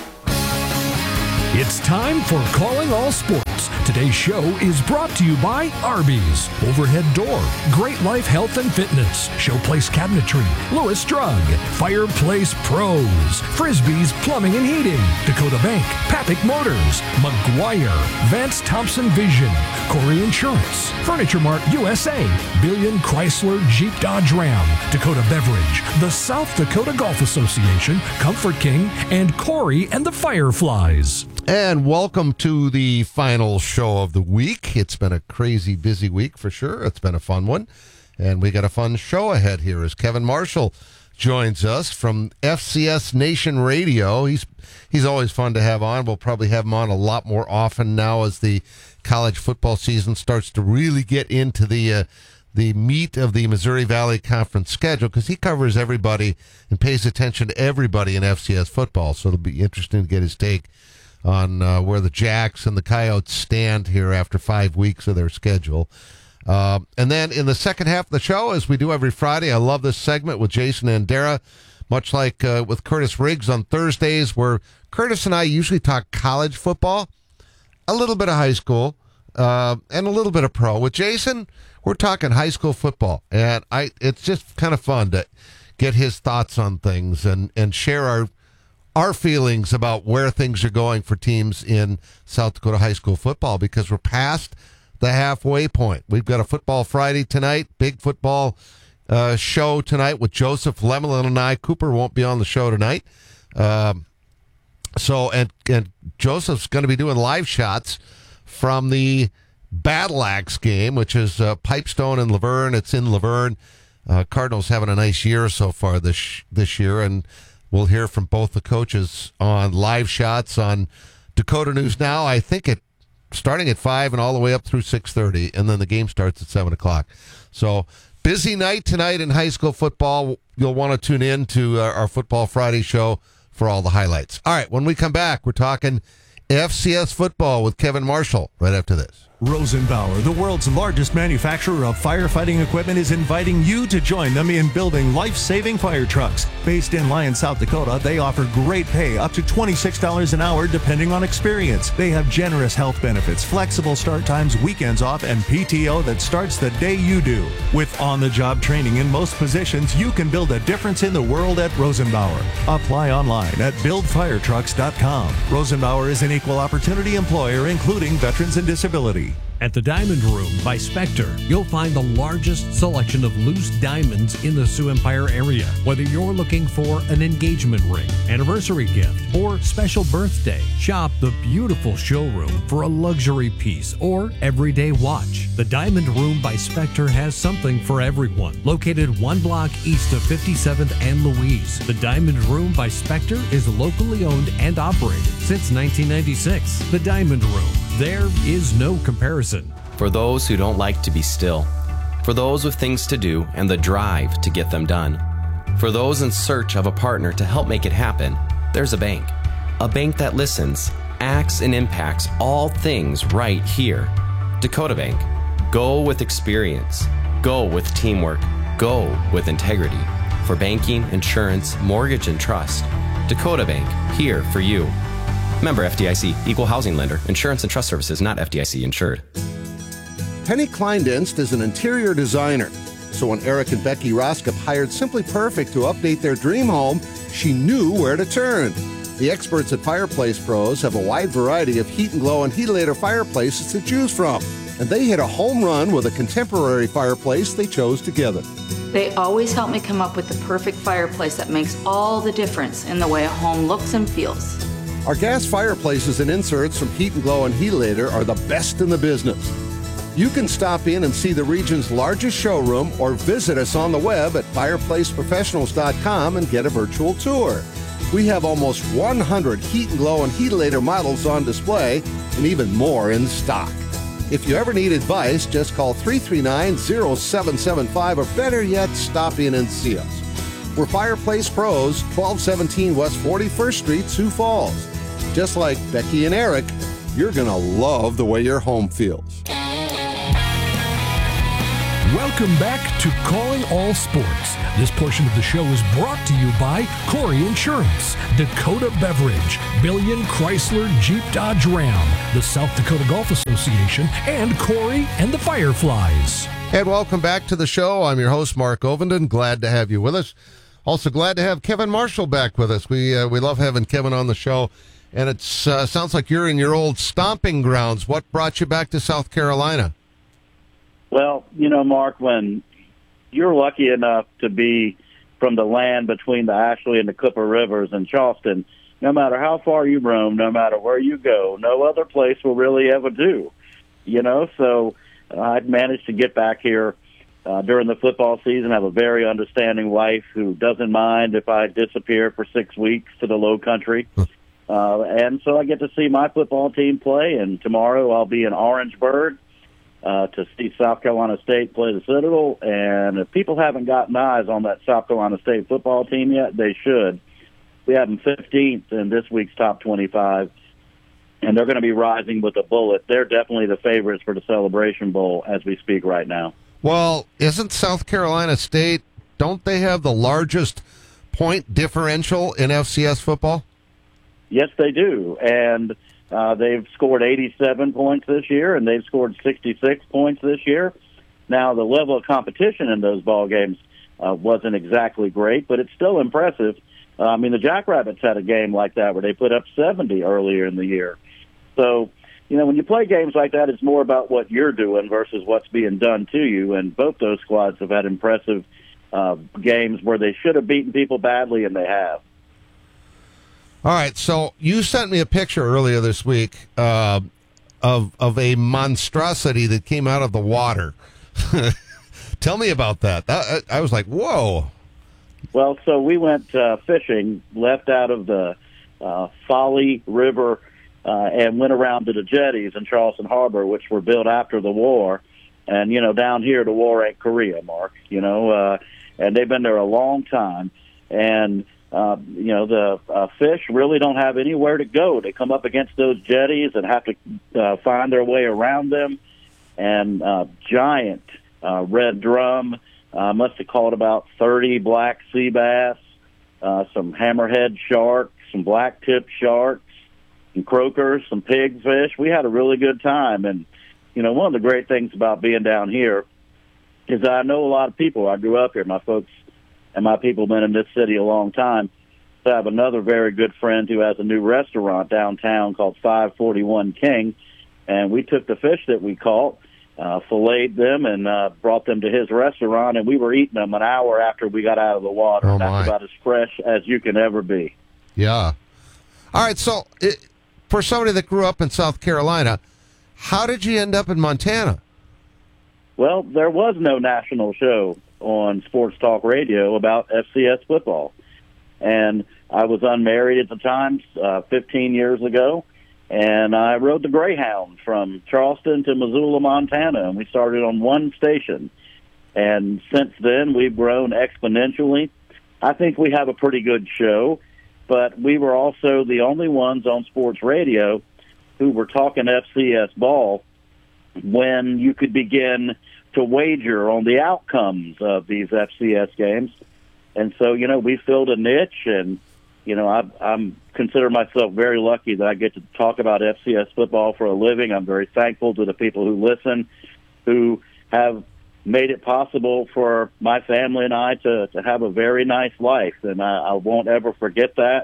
It's time for Calling All Sports. Today's show is brought to you by Arby's, Overhead Door, Great Life Health and Fitness, Showplace Cabinetry, Lewis Drug, Fireplace Pros, Frisbee's Plumbing and Heating, Dakota Bank, Papik Motors, McGuire, Vance Thompson Vision, Corey Insurance, Furniture Mart U S A, Billion Chrysler Jeep Dodge Ram, Dakota Beverage, the South Dakota Golf Association, Comfort King, and Corey and the Fireflies. And welcome to the final show of the week. It's been a crazy busy week for sure. It's been a fun one. And we got a fun show ahead here as Kevin Marshall joins us from F C S Nation Radio. He's he's always fun to have on. We'll probably have him on a lot more often now as the college football season starts to really get into the uh, the meat of the Missouri Valley Conference schedule, because he covers everybody and pays attention to everybody in F C S football. So it'll be interesting to get his take on uh, where the Jacks and the Coyotes stand here after five weeks of their schedule. Uh, and then in the second half of the show, as we do every Friday, I love this segment with Jason Andera, much like uh, with Curtis Riggs on Thursdays, where Curtis and I usually talk college football, a little bit of high school, uh, and a little bit of pro. With Jason, we're talking high school football, and I it's just kind of fun to get his thoughts on things and, and share our our feelings about where things are going for teams in South Dakota high school football, because we're past the halfway point. We've got a Football Friday tonight, big football uh, show tonight with Joseph Lemelin and I. Cooper won't be on the show tonight. Um, so, and, and Joseph's going to be doing live shots from the Battle Axe game, which is uh, Pipestone and Laverne. It's in Laverne. Uh, Cardinals having a nice year so far this this year, and we'll hear from both the coaches on live shots on Dakota News Now. I think it starting at five and all the way up through six thirty, and then the game starts at seven o'clock. So busy night tonight in high school football. You'll want to tune in to uh, our Football Friday show for all the highlights. All right, when we come back, we're talking F C S football with Kevin Marshall right after this. Rosenbauer, the world's largest manufacturer of firefighting equipment, is inviting you to join them in building life-saving fire trucks. Based in Lyon, South Dakota, they offer great pay, up to twenty-six dollars an hour depending on experience. They have generous health benefits, flexible start times, weekends off, and P T O that starts the day you do. With on-the-job training in most positions, you can build a difference in the world at Rosenbauer. Apply online at build fire trucks dot com. Rosenbauer is an equal opportunity employer, including veterans and disability. At the Diamond Room by Spectre, you'll find the largest selection of loose diamonds in the Sioux Empire area. Whether you're looking for an engagement ring, anniversary gift, or special birthday, shop the beautiful showroom for a luxury piece or everyday watch. The Diamond Room by Spectre has something for everyone. Located one block east of fifty-seventh and Louise, the Diamond Room by Spectre is locally owned and operated since nineteen ninety-six. The Diamond Room. There is no comparison. For those who don't like to be still. For those with things to do and the drive to get them done. For those in search of a partner to help make it happen, there's a bank. A bank that listens, acts, and impacts all things right here. Dakota Bank. Go with experience. Go with teamwork. Go with integrity. For banking, insurance, mortgage, and trust. Dakota Bank. Here for you. Member F D I C, Equal Housing Lender, Insurance and Trust Services, not F D I C insured. Penny Kleindienst is an interior designer. So when Eric and Becky Roskop hired Simply Perfect to update their dream home, she knew where to turn. The experts at Fireplace Pros have a wide variety of Heat and Glow and Heatilator fireplaces to choose from, and they hit a home run with a contemporary fireplace they chose together. They always help me come up with the perfect fireplace that makes all the difference in the way a home looks and feels. Our gas fireplaces and inserts from Heat and Glow and Heatilator are the best in the business. You can stop in and see the region's largest showroom or visit us on the web at fireplace professionals dot com and get a virtual tour. We have almost one hundred Heat and Glow and Heatilator models on display and even more in stock. If you ever need advice, just call three three nine, zero seven seven five or better yet, stop in and see us. We're Fireplace Pros, twelve seventeen West forty-first Street, Sioux Falls. Just like Becky and Eric, you're going to love the way your home feels. Welcome back to Calling All Sports. This portion of the show is brought to you by Corey Insurance, Dakota Beverage, Billion Chrysler Jeep Dodge Ram, the South Dakota Golf Association, and Corey and the Fireflies. And welcome back to the show. I'm your host, Mark Ovenden. Glad to have you with us. Also glad to have Kevin Marshall back with us. We uh, we love having Kevin on the show. And it uh, sounds like you're in your old stomping grounds. What brought you back to South Carolina? Well, you know, Mark, when you're lucky enough to be from the land between the Ashley and the Cooper Rivers in Charleston, no matter how far you roam, no matter where you go, no other place will really ever do. You know, so uh, I'd managed to get back here uh, during the football season. I have a very understanding wife who doesn't mind if I disappear for six weeks to the low country. uh, and so I get to see my football team play, and tomorrow I'll be in Orangeburg Uh, to see South Carolina State play the Citadel. And if people haven't gotten eyes on that South Carolina State football team yet, they should. We have them fifteenth in this week's top twenty-five, and they're going to be rising with a bullet. They're definitely the favorites for the Celebration Bowl as we speak right now. Well, isn't South Carolina State, don't they have the largest point differential in F C S football? Yes, they do. And Uh, they've scored eighty-seven points this year, and they've scored sixty-six points this year. Now, the level of competition in those ball games uh, wasn't exactly great, but it's still impressive. Uh, I mean, the Jackrabbits had a game like that where they put up seventy earlier in the year. So, you know, when you play games like that, it's more about what you're doing versus what's being done to you, and both those squads have had impressive uh, games where they should have beaten people badly, and they have. All right, so you sent me a picture earlier this week uh, of of a monstrosity that came out of the water. Tell me about that. I, I was like, whoa. Well, so we went uh, fishing, left out of the uh, Folly River, uh, and went around to the jetties in Charleston Harbor, which were built after the war. And, you know, down here, the war ain't Korea, Mark, you know, uh, and they've been there a long time. And Uh, you know, the uh, fish really don't have anywhere to go. They come up against those jetties and have to uh, find their way around them. And uh, giant uh, red drum uh, must have caught about thirty black sea bass, uh, some hammerhead sharks, some black-tip sharks, some croakers, some pigfish. We had a really good time. And, you know, one of the great things about being down here is that I know a lot of people. I grew up here. My folks and my people have been in this city a long time. So I have another very good friend who has a new restaurant downtown called five forty-one King, and we took the fish that we caught, uh, filleted them, and uh, brought them to his restaurant, and we were eating them an hour after we got out of the water. Oh, That's my. about as fresh as you can ever be. Yeah. All right, so it, for somebody that grew up in South Carolina, how did you end up in Montana? Well, there was no national show on Sports Talk Radio about F C S football. And I was unmarried at the time, uh, fifteen years ago, and I rode the Greyhound from Charleston to Missoula, Montana, and we started on one station. And since then, we've grown exponentially. I think we have a pretty good show, but we were also the only ones on sports radio who were talking F C S ball when you could begin to wager on the outcomes of these F C S games. And so, you know, we filled a niche, and, you know, I, I'm consider myself very lucky that I get to talk about F C S football for a living. I'm very thankful to the people who listen, who have made it possible for my family and I to, to have a very nice life, and I, I won't ever forget that.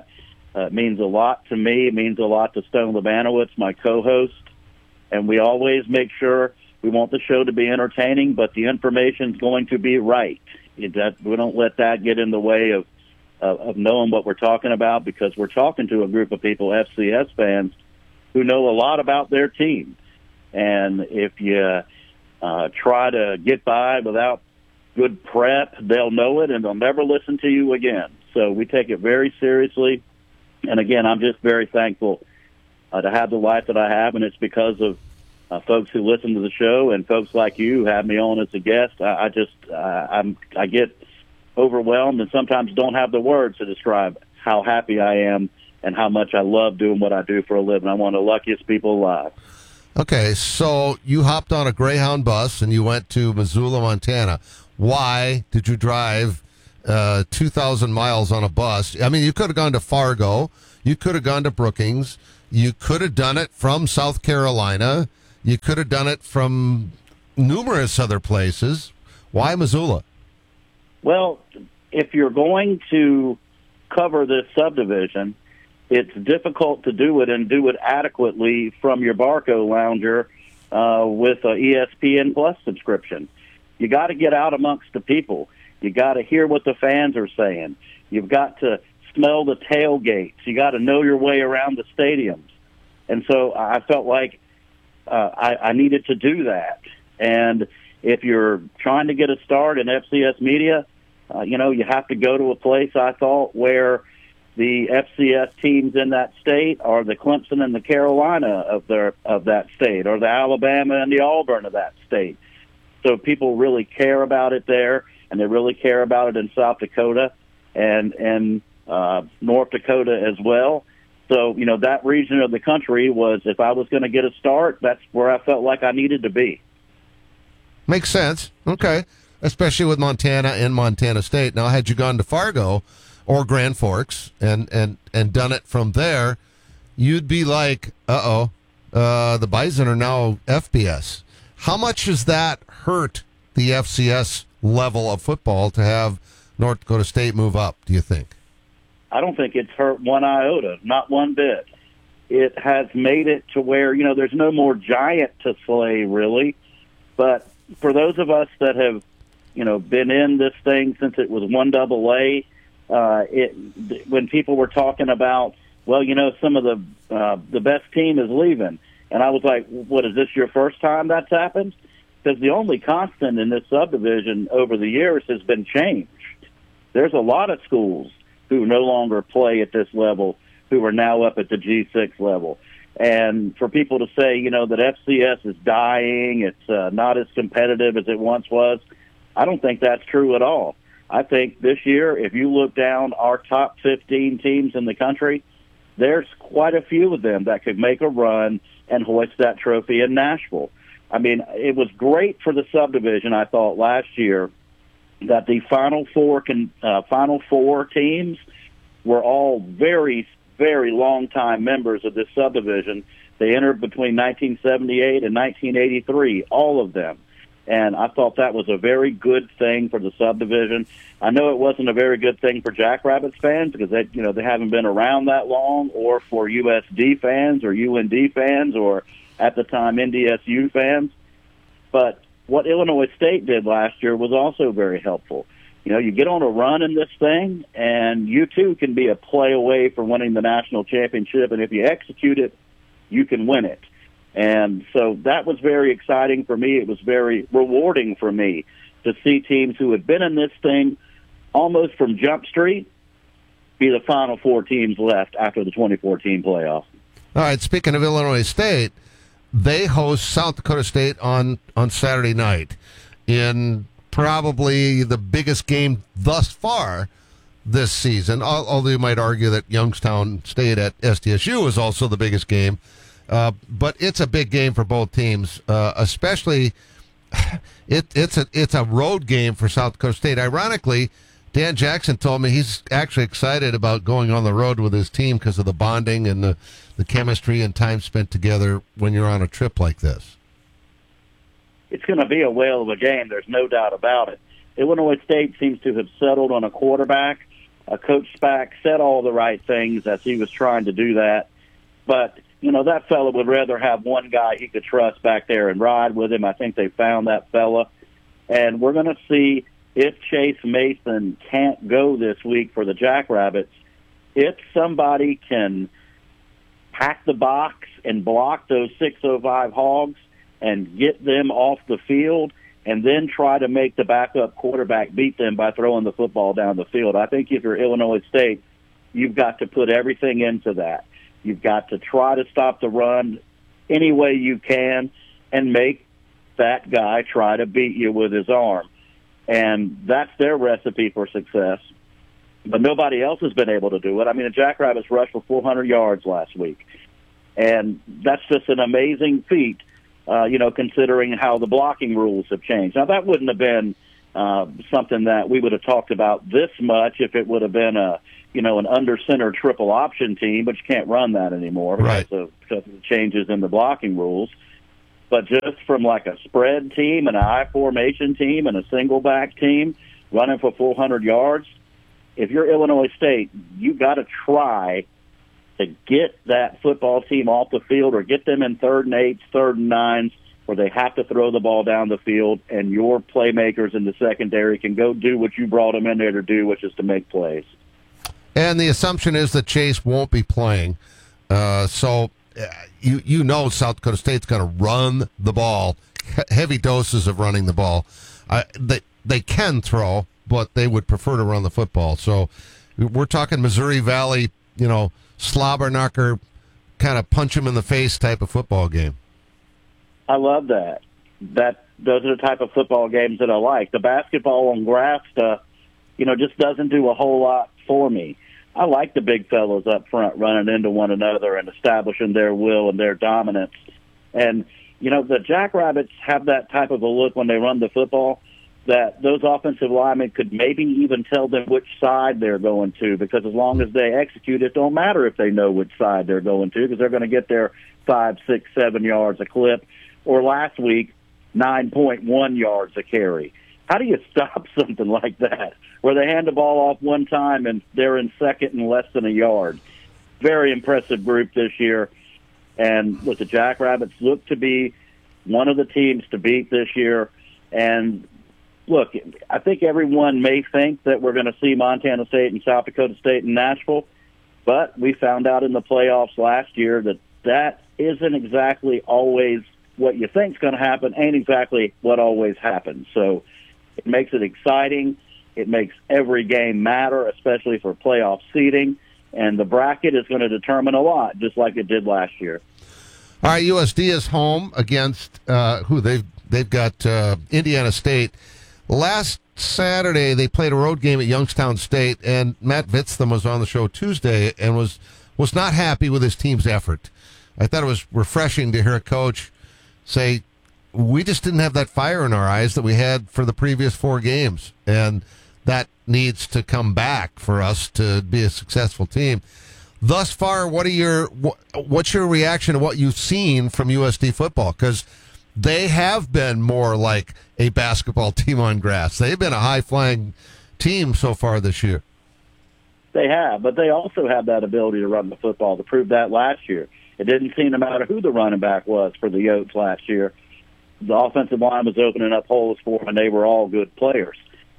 Uh, it means a lot to me. It means a lot to Stone Labanowitz, my co-host. And we always make sure we want the show to be entertaining, but the information's going to be right. It, that, we don't let that get in the way of, of, of knowing what we're talking about, because we're talking to a group of people, F C S fans, who know a lot about their team. And if you uh, try to get by without good prep, they'll know it and they'll never listen to you again. So we take it very seriously. And again, I'm just very thankful uh, to have the life that I have, and it's because of uh, folks who listen to the show and folks like you who have me on as a guest. I, I just uh, I'm I get overwhelmed and sometimes don't have the words to describe how happy I am and how much I love doing what I do for a living. I'm one of the luckiest people alive. Okay, so you hopped on a Greyhound bus and you went to Missoula, Montana. Why did you drive uh, two thousand miles on a bus? I mean, you could have gone to Fargo. You could have gone to Brookings. You could have done it from South Carolina. You could have done it from numerous other places. Why Missoula? Well, if you're going to cover this subdivision, it's difficult to do it and do it adequately from your Barco lounger uh, with a E S P N Plus subscription. You got to get out amongst the people. You got to hear what the fans are saying. You've got to smell the tailgates. You got to know your way around the stadiums. And so I felt like uh, I, I needed to do that. And if you're trying to get a start in F C S media, uh, you know, you have to go to a place, I thought, where the F C S teams in that state are the Clemson and the Carolina of their of that state, or the Alabama and the Auburn of that state. So people really care about it there, and they really care about it in South Dakota and and uh, North Dakota as well. So, you know, that region of the country was, if I was going to get a start, that's where I felt like I needed to be. Makes sense. Okay. Especially with Montana and Montana State. Now, had you gone to Fargo or Grand Forks and, and, and done it from there, you'd be like, uh-oh, uh, the Bison are now F B S. How much does that hurt the F C S level of football to have North Dakota State move up, do you think? I don't think it's hurt one iota, not one bit. It has made it to where, you know, there's no more giant to slay, really. But for those of us that have, you know, been in this thing since it was one double A, uh, it, when people were talking about, well, you know, some of the uh, the best team is leaving, and I was like, what, is this your first time that's happened? Because the only constant in this subdivision over the years has been change. There's a lot of schools who no longer play at this level, who are now up at the G six level. And for people to say, you know, that F C S is dying, it's uh, not as competitive as it once was, I don't think that's true at all. I think this year, if you look down our top fifteen teams in the country, there's quite a few of them that could make a run and hoist that trophy in Nashville. I mean, it was great for the subdivision, I thought, last year, that the Final Four can, uh, Final Four teams were all very, very long-time members of this subdivision. They entered between nineteen seventy-eight and nineteen eighty-three, all of them. And I thought that was a very good thing for the subdivision. I know it wasn't a very good thing for Jackrabbits fans because they, you know, they haven't been around that long, or for U S D fans or U N D fans, or at the time N D S U fans. But what Illinois State did last year was also very helpful. You know, you get on a run in this thing, and you too can be a play away from winning the national championship. And if you execute it, you can win it. And so that was very exciting for me. It was very rewarding for me to see teams who had been in this thing almost from Jump Street be the Final Four teams left after the twenty fourteen playoff. All right, speaking of Illinois State, they host South Dakota State on, on Saturday night in probably the biggest game thus far this season, although you might argue that Youngstown State at S D S U is also the biggest game. Uh, but it's a big game for both teams, uh, especially it, it's a it's a road game for South Dakota State. Ironically, Dan Jackson told me he's actually excited about going on the road with his team because of the bonding and the, the chemistry and time spent together when you're on a trip like this. It's going to be a whale of a game. There's no doubt about it. Illinois State seems to have settled on a quarterback Uh, Coach Spack said all the right things as he was trying to do that. But, you know, that fella would rather have one guy he could trust back there and ride with him. I think they found that fella. And we're going to see if Chase Mason can't go this week for the Jackrabbits, if somebody can pack the box and block those six oh five Hogs and get them off the field and then try to make the backup quarterback beat them by throwing the football down the field. I think if you're Illinois State, you've got to put everything into that. You've got to try to stop the run any way you can and make that guy try to beat you with his arm. And that's their recipe for success. But nobody else has been able to do it. I mean, the Jackrabbits rushed for four hundred yards last week. And that's just an amazing feat, uh, you know, considering how the blocking rules have changed. Now, that wouldn't have been uh, something that we would have talked about this much if it would have been a, you know, an under-center triple option team, but you can't run that anymore right. because, of, because of the changes in the blocking rules. But just from like a spread team, an I formation team, and a single back team running for four hundred yards, if you're Illinois State, you got to try to get that football team off the field or get them in third and eights, third and nines, where they have to throw the ball down the field, and your playmakers in the secondary can go do what you brought them in there to do, which is to make plays. And the assumption is that Chase won't be playing. Uh, so uh, you you know South Dakota State's going to run the ball, he- heavy doses of running the ball. Uh, they, they can throw, but they would prefer to run the football. So we're talking Missouri Valley, you know, slobber knocker, kind of punch him in the face type of football game. I love that. That those are the type of football games that I like. The basketball on grass stuff, you know, just doesn't do a whole lot for me. I like the big fellows up front running into one another and establishing their will and their dominance. And, you know, the Jackrabbits have that type of a look when they run the football that those offensive linemen could maybe even tell them which side they're going to, because as long as they execute, it don't matter if they know which side they're going to, because they're going to get their five, six, seven yards a clip. Or last week, nine point one yards a carry. How do you stop something like that, where they hand the ball off one time and they're in second and less than a yard? Very impressive group this year. And look, the Jackrabbits look to be one of the teams to beat this year. And look, I think everyone may think that we're going to see Montana State and South Dakota State and Nashville, but we found out in the playoffs last year that that isn't exactly always what you think is going to happen, ain't exactly what always happens. So it makes it exciting. It makes every game matter, especially for playoff seeding. And the bracket is going to determine a lot, just like it did last year. All right, U S D is home against uh, who? They've, they've got uh, Indiana State. Last Saturday, they played a road game at Youngstown State, and Matt Vitztham was on the show Tuesday and was, was not happy with his team's effort. I thought it was refreshing to hear a coach say, we just didn't have that fire in our eyes that we had for the previous four games, and that needs to come back for us to be a successful team. Thus far, what are your what's your reaction to what you've seen from U S D football? Because they have been more like a basketball team on grass. They've been a high-flying team so far this year. They have, but they also have that ability to run the football. To prove that last year, it didn't seem to matter who the running back was for the Yotes last year. The offensive line was opening up holes for them, and they were all good players.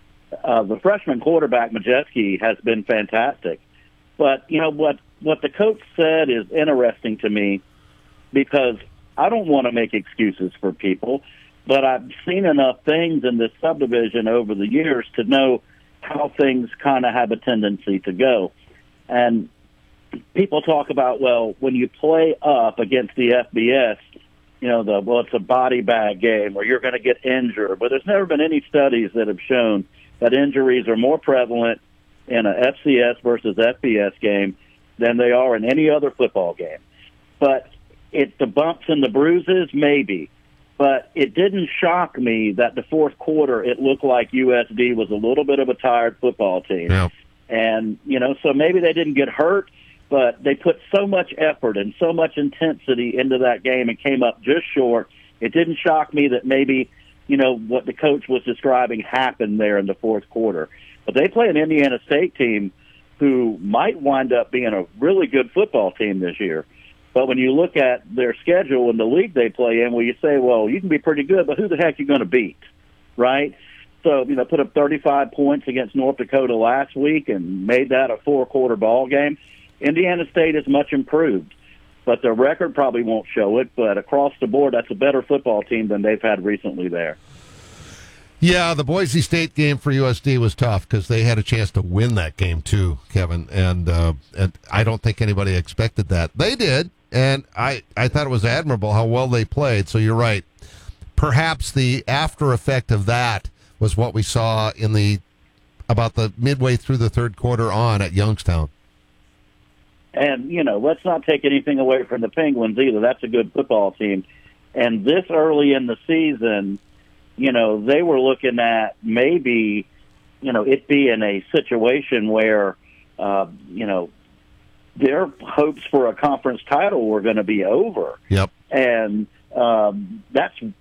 Uh, the freshman quarterback, Majeski, has been fantastic. But, you know, what, what the coach said is interesting to me, because I don't want to make excuses for people, but I've seen enough things in this subdivision over the years to know how things kind of have a tendency to go. And people talk about, well, when you play up against the F B S, you know, the well, it's a body bag game where you're going to get injured. But there's never been any studies that have shown that injuries are more prevalent in a F C S versus F B S game than they are in any other football game. But it the bumps and the bruises, maybe. But it didn't shock me that the fourth quarter it looked like U S D was a little bit of a tired football team. Yeah. And, you know, so maybe they didn't get hurt, but they put so much effort and so much intensity into that game and came up just short. It didn't shock me that maybe, you know, what the coach was describing happened there in the fourth quarter. But they play an Indiana State team who might wind up being a really good football team this year. But when you look at their schedule and the league they play in, well, you say, well, you can be pretty good, but who the heck are you going to beat, right? So, you know, put up thirty-five points against North Dakota last week and made that a four-quarter ball game. Indiana State is much improved, but their record probably won't show it. But across the board, that's a better football team than they've had recently there. Yeah, the Boise State game for U S D was tough because they had a chance to win that game too, Kevin, and uh, and I don't think anybody expected that. They did, and I, I thought it was admirable how well they played. So you're right. Perhaps the after effect of that was what we saw in the about the midway through the third quarter on at Youngstown. And, you know, let's not take anything away from the Penguins either. That's a good football team. And this early in the season, you know, they were looking at maybe, you know, it being a situation where, uh, you know, their hopes for a conference title were going to be over. Yep. And um, that's